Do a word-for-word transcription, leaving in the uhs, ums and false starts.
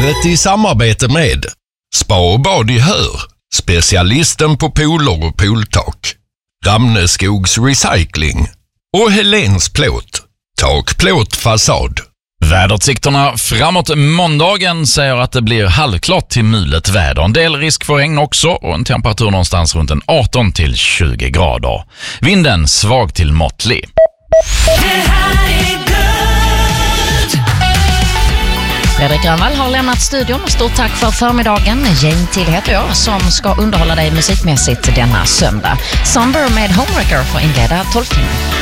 Vädret i samarbete med Spa och bad i Hör, specialisten på pooler och pooltak. Ramneskogs Recycling och Helens Plåt, tak, plåt, fasad. Väderutsikterna framåt måndagen säger att det blir halvklart till mulet väder. En del risk för regn också och en temperatur någonstans runt en arton till tjugo grader. Vinden svag till måttlig. Fredrik Grönvall har lämnat studion. Stort tack för förmiddagen. Jane till heter jag som ska underhålla dig musikmässigt denna söndag. Somber med Homewrecker får inleda tolvtimmen.